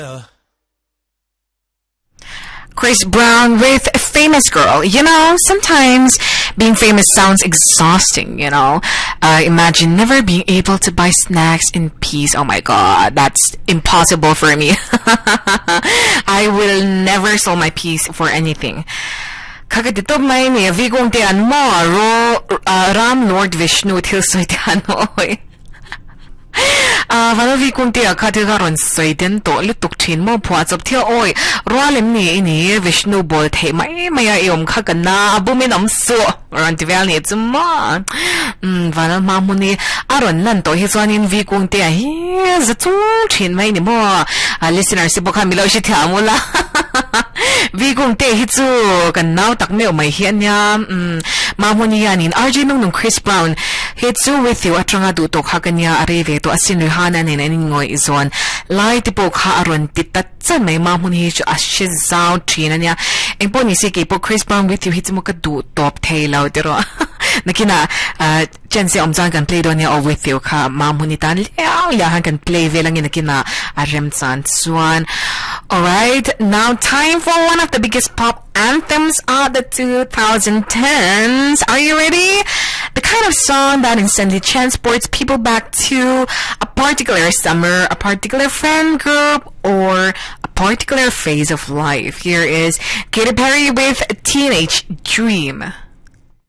Chris Brown with Famous Girl. You know, sometimes being famous sounds exhausting, you know. Imagine never being able to buy snacks in peace. Oh my god, that's impossible for me. I will never sell my peace for anything. Kakadito may ni vigong tian mo Ram Lord Vishnu til soy tian oy. Vano vi kung tia katigaron soy den to lutuk chin mo puat of tia oy roalem ni ini Vishnu bol te may maya iom kakana abumin so ran tivel ni zuma vano mamuni aron nan to hizwanin vi kung tia hi zatu chin may ni mo listener si boka milo si tia mula vi kung tia hitsu kan now tak meo may hiyan niya mamuni yanin RJ nung Chris Brown hitsu with you atranga dutok hakanya areve to asinuhana ni naningoy izon lai tipo ka aron titatsan may mamuni hicho ashizaw trina niya engpo ni sige po Chris Brown with you hitsu mo ka du top tail diro nakina Jensi omzang kan play doon niya o with you ka mamuni tan yahan kan play velang nakina aremsan swan. Alright, now time for one of the biggest pop anthems of the 2010s. Are you ready? The kind of song that instantly transports people back to a particular summer, a particular friend group, or a particular phase of life. Here is Katy Perry with Teenage Dream.